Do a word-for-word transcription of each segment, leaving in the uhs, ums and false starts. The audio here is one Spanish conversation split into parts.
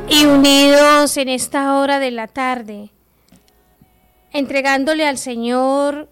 Y unidos en esta hora de la tarde, entregándole al Señor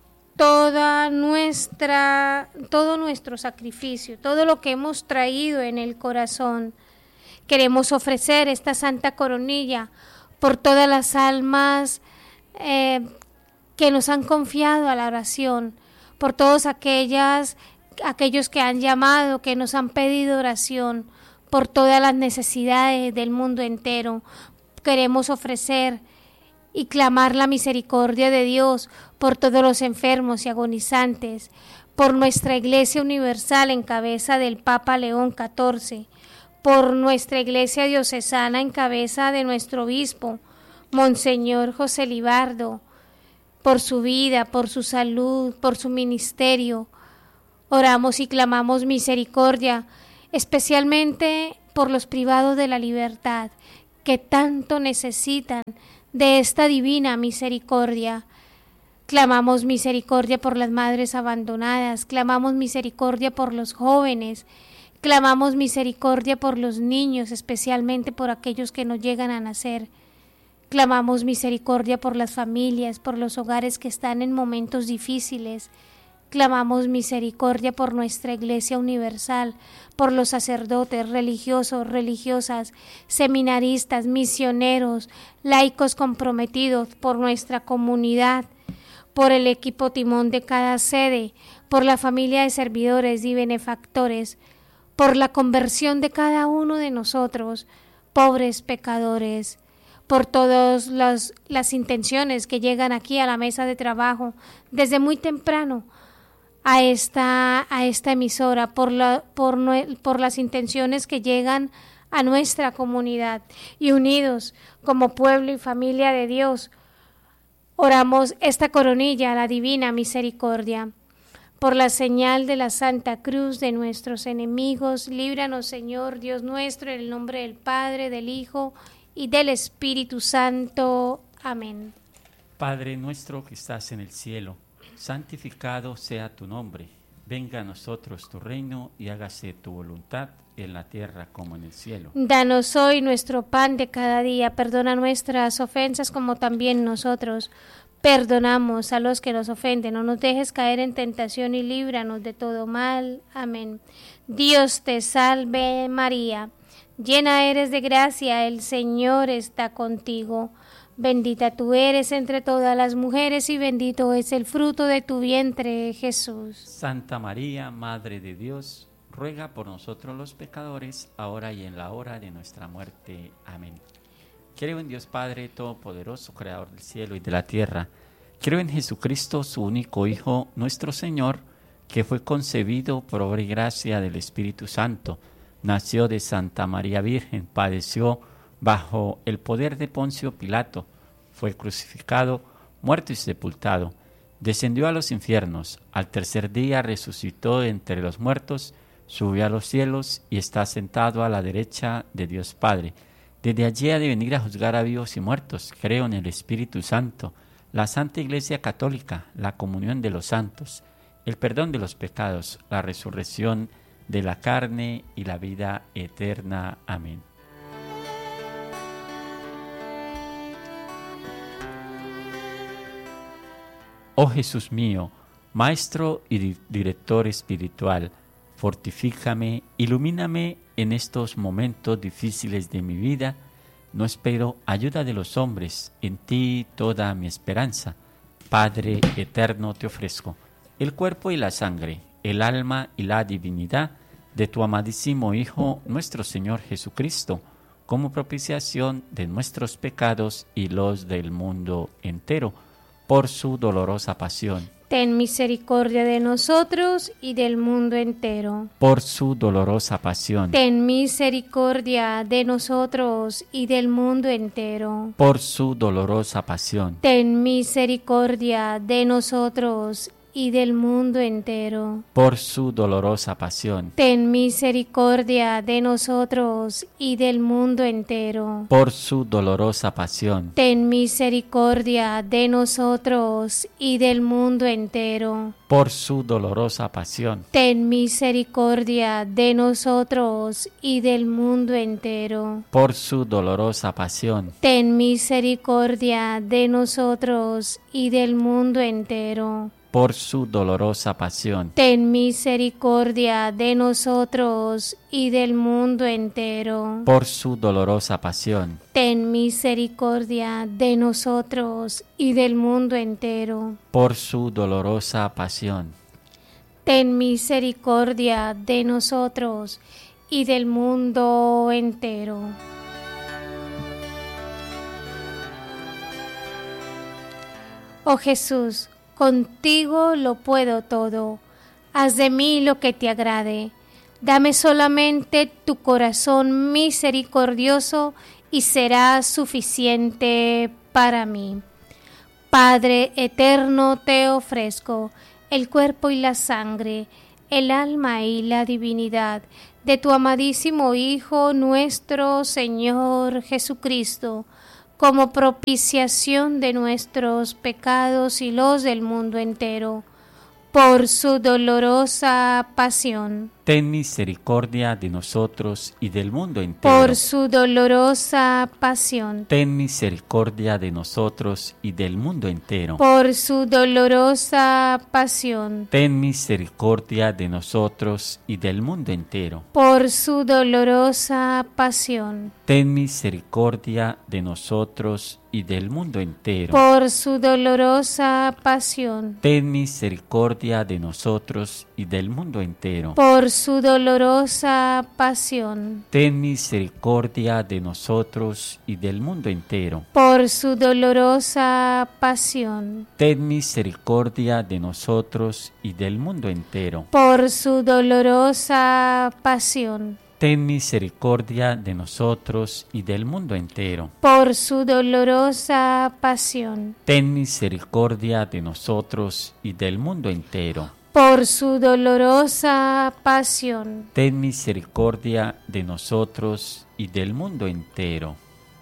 toda nuestra, todo nuestro sacrificio, todo lo que hemos traído en el corazón. Queremos ofrecer esta Santa Coronilla por todas las almas eh, que nos han confiado a la oración, por todos aquellas, aquellos que han llamado, que nos han pedido oración, por todas las necesidades del mundo entero. Queremos ofrecer y clamar la misericordia de Dios por todos los enfermos y agonizantes, por nuestra Iglesia Universal en cabeza del Papa León catorce, por nuestra Iglesia Diocesana en cabeza de nuestro Obispo, Monseñor José Libardo, por su vida, por su salud, por su ministerio. Oramos y clamamos misericordia, especialmente por los privados de la libertad, que tanto necesitan de esta divina misericordia. Clamamos misericordia por las madres abandonadas, clamamos misericordia por los jóvenes, clamamos misericordia por los niños, especialmente por aquellos que no llegan a nacer. Clamamos misericordia por las familias, por los hogares que están en momentos difíciles. Clamamos misericordia por nuestra Iglesia Universal, por los sacerdotes, religiosos, religiosas, seminaristas, misioneros, laicos comprometidos, por nuestra comunidad, por el equipo timón de cada sede, por la familia de servidores y benefactores, por la conversión de cada uno de nosotros, pobres pecadores, por todas las, las intenciones que llegan aquí a la mesa de trabajo desde muy temprano, a esta, a esta emisora, por, la, por, por las intenciones que llegan a nuestra comunidad, y unidos como pueblo y familia de Dios, oramos esta coronilla a la divina misericordia. Por la señal de la Santa Cruz de nuestros enemigos, líbranos, Señor Dios nuestro, en el nombre del Padre, del Hijo y del Espíritu Santo. Amén. Padre nuestro que estás en el cielo, santificado sea tu nombre, venga a nosotros tu reino y hágase tu voluntad en la tierra como en el cielo. Danos hoy nuestro pan de cada día, perdona nuestras ofensas como también nosotros perdonamos a los que nos ofenden, no nos dejes caer en tentación y líbranos de todo mal. Amén. Dios te salve María, llena eres de gracia, el Señor está contigo. Bendita tú eres entre todas las mujeres y bendito es el fruto de tu vientre, Jesús. Santa María, Madre de Dios, ruega por nosotros los pecadores, ahora y en la hora de nuestra muerte. Amén. Creo en Dios Padre Todopoderoso, Creador del cielo y de la tierra. Creo en Jesucristo, su único Hijo, nuestro Señor, que fue concebido por obra y gracia del Espíritu Santo. Nació de Santa María Virgen, padeció bajo el poder de Poncio Pilato, fue crucificado, muerto y sepultado, descendió a los infiernos, al tercer día resucitó entre los muertos, subió a los cielos y está sentado a la derecha de Dios Padre. Desde allí ha de venir a juzgar a vivos y muertos. Creo en el Espíritu Santo, la Santa Iglesia Católica, la comunión de los santos, el perdón de los pecados, la resurrección de la carne y la vida eterna. Amén. Oh Jesús mío, Maestro y di- Director espiritual, fortifícame, ilumíname en estos momentos difíciles de mi vida. No espero ayuda de los hombres, en ti toda mi esperanza. Padre eterno, te ofrezco el cuerpo y la sangre, el alma y la divinidad de tu amadísimo Hijo, nuestro Señor Jesucristo, como propiciación de nuestros pecados y los del mundo entero, por su dolorosa pasión. Ten misericordia de nosotros y del mundo entero. Por su dolorosa pasión. Ten misericordia de nosotros y del mundo entero. Por su dolorosa pasión. Ten misericordia de nosotros y del mundo entero. Por su dolorosa pasión. Ten misericordia de nosotros y del mundo entero. Por su dolorosa pasión. Ten misericordia de nosotros y del mundo entero. Por su dolorosa pasión. Ten misericordia de nosotros y del mundo entero. Por su dolorosa pasión. Ten misericordia de nosotros y del mundo entero. Por su dolorosa pasión. Ten misericordia de nosotros y del mundo entero. Por su dolorosa pasión. Ten misericordia de nosotros y del mundo entero. Por su dolorosa pasión. Ten misericordia de nosotros y del mundo entero. Oh Jesús, contigo lo puedo todo. Haz de mí lo que te agrade. Dame solamente tu corazón misericordioso y será suficiente para mí. Padre eterno, te ofrezco el cuerpo y la sangre, el alma y la divinidad de tu amadísimo Hijo, nuestro Señor Jesucristo, como propiciación de nuestros pecados y los del mundo entero, por su dolorosa pasión. Ten misericordia de nosotros y del mundo entero. Por su dolorosa pasión. Ten misericordia de nosotros y del mundo entero. Por su dolorosa pasión. Ten misericordia de nosotros y del mundo entero. Por su dolorosa pasión. Ten misericordia de nosotros y del mundo entero. Por su dolorosa pasión. Ten misericordia de nosotros y del mundo entero. Por su dolorosa pasión. Ten misericordia de nosotros y del mundo entero. Por su dolorosa pasión. Ten misericordia de nosotros y del mundo entero. Por su dolorosa pasión. Ten misericordia de nosotros y del mundo entero. Por su dolorosa pasión. Ten misericordia de nosotros y del mundo entero. Por su dolorosa pasión. Ten misericordia de nosotros y del mundo entero.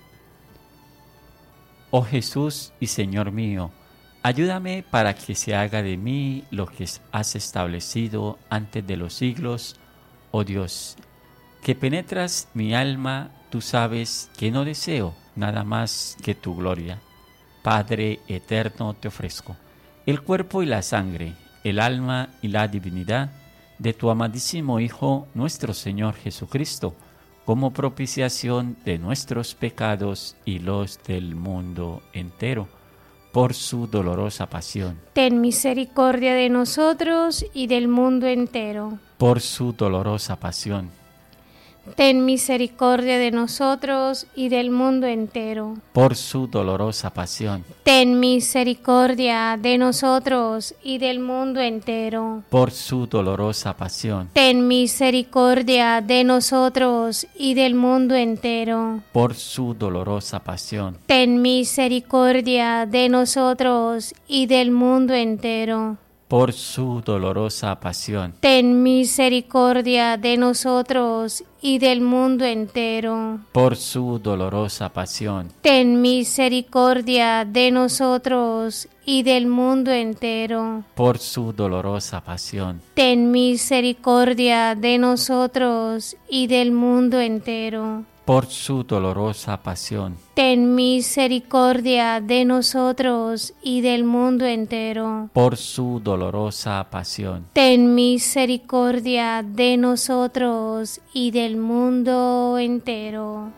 Oh Jesús y Señor mío, ayúdame para que se haga de mí lo que has establecido antes de los siglos, oh Dios, que penetras mi alma, tú sabes que no deseo nada más que tu gloria. Padre eterno, te ofrezco el cuerpo y la sangre, el alma y la divinidad de tu amadísimo Hijo, nuestro Señor Jesucristo, como propiciación de nuestros pecados y los del mundo entero, por su dolorosa pasión. Ten misericordia de nosotros y del mundo entero. Por su dolorosa pasión. Ten misericordia de nosotros y del mundo entero. Por su dolorosa pasión. Ten misericordia de nosotros y del mundo entero. Por su dolorosa pasión. Ten misericordia de nosotros y del mundo entero. Por su dolorosa pasión. Ten misericordia de nosotros y del mundo entero. Por su dolorosa pasión. Ten misericordia de nosotros y del mundo entero. Por su dolorosa pasión. Ten misericordia de nosotros y del mundo entero. Por su dolorosa pasión. Ten misericordia de nosotros y del mundo entero. Por su dolorosa pasión. Ten misericordia de nosotros y del mundo entero. Por su dolorosa pasión. Ten misericordia de nosotros y del mundo entero.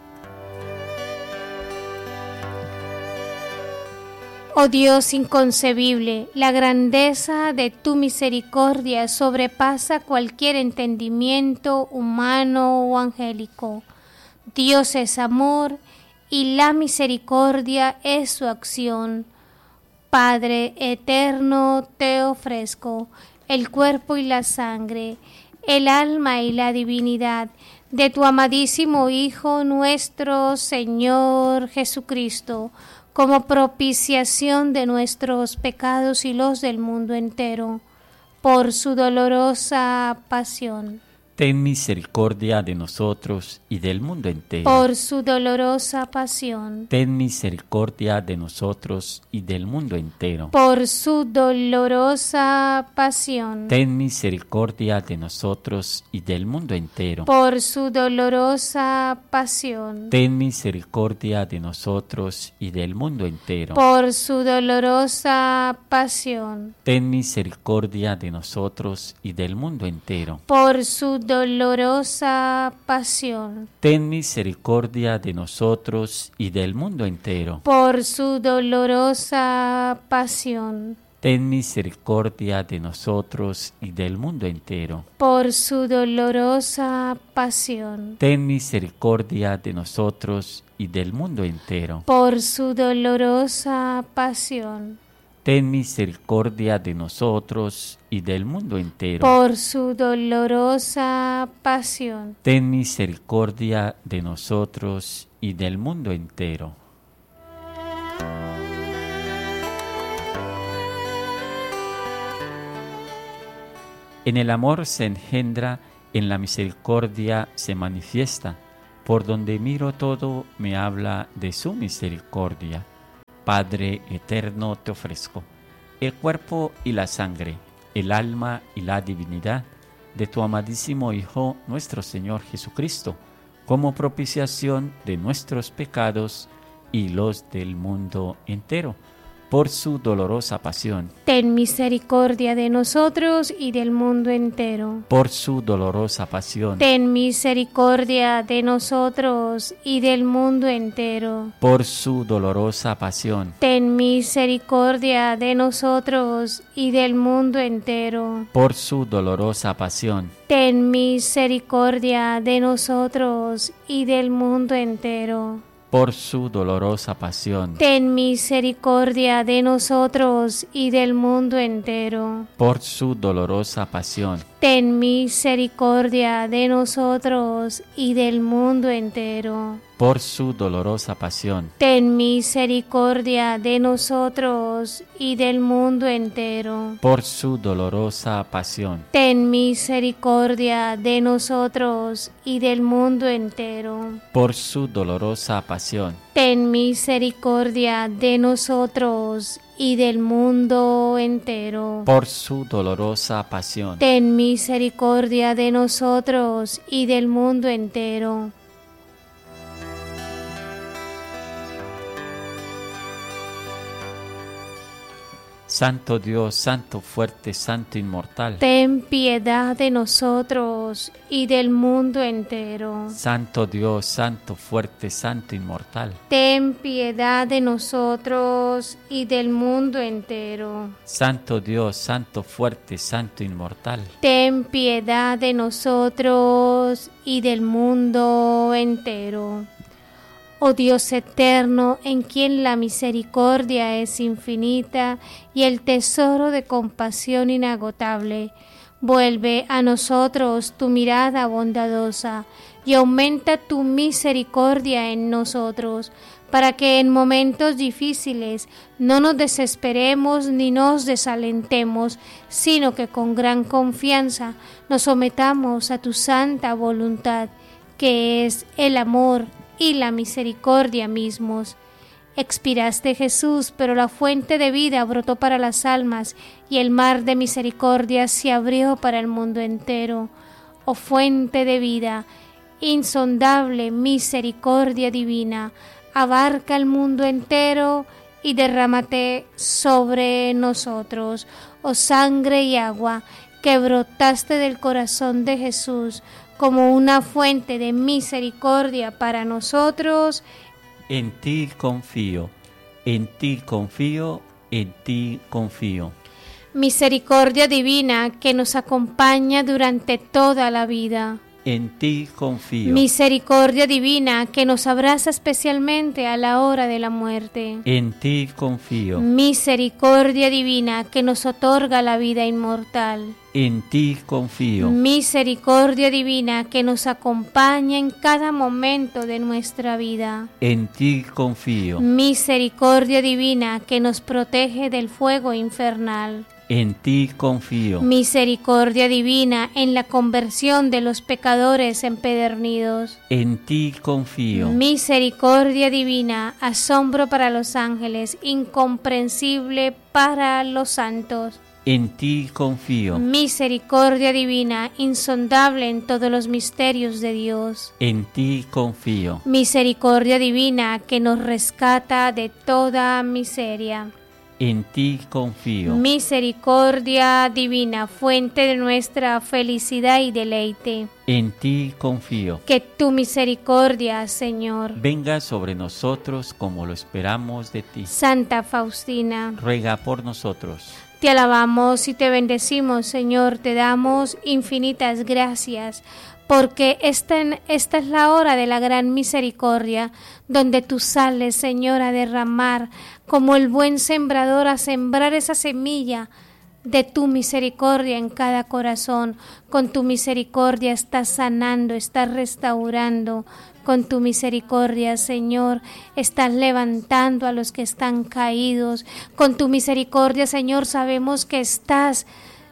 Oh Dios inconcebible, la grandeza de tu misericordia sobrepasa cualquier entendimiento humano o angélico. Dios es amor y la misericordia es su acción. Padre eterno, te ofrezco el cuerpo y la sangre, el alma y la divinidad de tu amadísimo Hijo, nuestro Señor Jesucristo, como propiciación de nuestros pecados y los del mundo entero, por su dolorosa pasión. Ten misericordia de nosotros y del mundo entero. Por su dolorosa pasión. Ten misericordia de nosotros y del mundo entero. Por su dolorosa pasión. Ten misericordia de nosotros y del mundo entero. Por su dolorosa pasión. Ten misericordia de nosotros y del mundo entero. Por su dolorosa pasión. Ten misericordia de nosotros y del mundo entero. Por su dolorosa pasión. Ten misericordia de nosotros y del mundo entero. Por su dolorosa pasión. Ten misericordia de nosotros y del mundo entero. Por su dolorosa pasión. Ten misericordia de nosotros y del mundo entero. Por su dolorosa pasión. Ten misericordia de nosotros y del mundo entero. Por su dolorosa pasión. Ten misericordia de nosotros y del mundo entero. En el amor se engendra, en la misericordia se manifiesta. Por donde miro todo me habla de su misericordia. Padre eterno, te ofrezco el cuerpo y la sangre, el alma y la divinidad de tu amadísimo Hijo, nuestro Señor Jesucristo, como propiciación de nuestros pecados y los del mundo entero, por su dolorosa pasión. Ten misericordia de nosotros y del mundo entero. Por su dolorosa pasión. Ten misericordia de nosotros y del mundo entero. Por su dolorosa pasión. Ten misericordia de nosotros y del mundo entero. Por su dolorosa pasión. Ten misericordia de nosotros y del mundo entero. Por su dolorosa pasión. Ten misericordia de nosotros y del mundo entero. Por su dolorosa pasión. Ten misericordia de nosotros y del mundo entero. Por su dolorosa pasión. Ten misericordia de nosotros y del mundo entero. Por su dolorosa pasión. Ten misericordia de nosotros y del mundo entero. Por su dolorosa pasión. Ten misericordia de nosotros y del mundo entero. Por su dolorosa pasión. Ten misericordia de nosotros y del mundo entero. Santo Dios, Santo fuerte, Santo inmortal. Ten piedad de nosotros y del mundo entero. Santo Dios, Santo fuerte, Santo inmortal. Ten piedad de nosotros y del mundo entero. Santo Dios, Santo fuerte, Santo inmortal. Ten piedad de nosotros y del mundo entero. Oh Dios eterno, en quien la misericordia es infinita y el tesoro de compasión inagotable, vuelve a nosotros tu mirada bondadosa y aumenta tu misericordia en nosotros, para que en momentos difíciles no nos desesperemos ni nos desalentemos, sino que con gran confianza nos sometamos a tu santa voluntad, que es el amor y la misericordia mismos. Expiraste, Jesús, pero la fuente de vida brotó para las almas y el mar de misericordia se abrió para el mundo entero. Oh fuente de vida, insondable misericordia divina, abarca el mundo entero y derrámate sobre nosotros. Oh sangre y agua que brotaste del corazón de Jesús, como una fuente de misericordia para nosotros. En ti confío, en ti confío, en ti confío. Misericordia divina que nos acompaña durante toda la vida. En ti confío. Misericordia divina que nos abraza especialmente a la hora de la muerte. En ti confío. Misericordia divina que nos otorga la vida inmortal. En ti confío. Misericordia divina que nos acompaña en cada momento de nuestra vida. En ti confío. Misericordia divina que nos protege del fuego infernal. En ti confío. Misericordia divina en la conversión de los pecadores empedernidos. En ti confío. Misericordia divina, asombro para los ángeles, incomprensible para los santos. En ti confío. Misericordia divina, insondable en todos los misterios de Dios. En ti confío. Misericordia divina que nos rescata de toda miseria. En ti confío. Misericordia divina, fuente de nuestra felicidad y deleite. En ti confío. Que tu misericordia, Señor, venga sobre nosotros como lo esperamos de ti. Santa Faustina, ruega por nosotros. Te alabamos y te bendecimos, Señor, te damos infinitas gracias, porque esta, esta es la hora de la gran misericordia, donde tú sales, Señor, a derramar, como el buen sembrador, a sembrar esa semilla de tu misericordia en cada corazón. Con tu misericordia estás sanando, estás restaurando. Con tu misericordia, Señor, estás levantando a los que están caídos. Con tu misericordia, Señor, sabemos que estás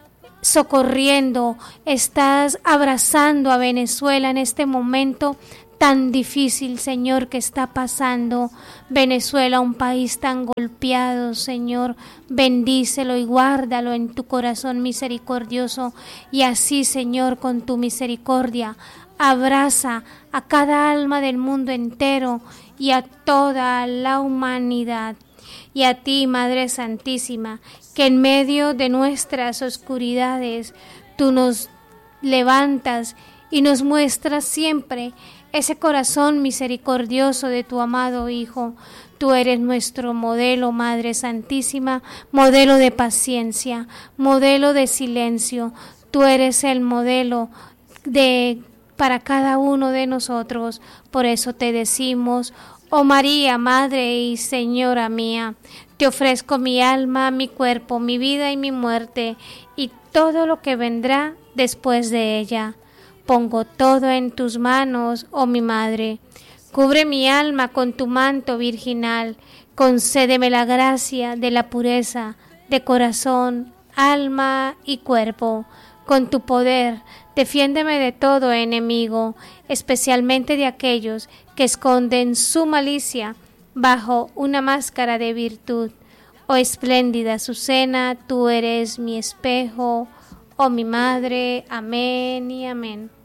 socorriendo, estás abrazando a Venezuela en este momento tan difícil, Señor, que está pasando Venezuela, un país tan golpeado, Señor. Bendícelo y guárdalo en tu corazón misericordioso. Y así, Señor, con tu misericordia, abraza a cada alma del mundo entero y a toda la humanidad. Y a ti, Madre Santísima, que en medio de nuestras oscuridades tú nos levantas y nos muestras siempre ese corazón misericordioso de tu amado Hijo. Tú eres nuestro modelo, Madre Santísima, modelo de paciencia, modelo de silencio. Tú eres el modelo de para cada uno de nosotros. Por eso te decimos: oh María, Madre y Señora mía, te ofrezco mi alma, mi cuerpo, mi vida y mi muerte, y todo lo que vendrá después de ella. Pongo todo en tus manos, oh mi Madre. Cubre mi alma con tu manto virginal. Concédeme la gracia de la pureza de corazón, alma y cuerpo. Con tu poder, defiéndeme de todo enemigo, especialmente de aquellos que esconden su malicia bajo una máscara de virtud. Oh espléndida Azucena, tú eres mi espejo, oh mi Madre. Amén y amén.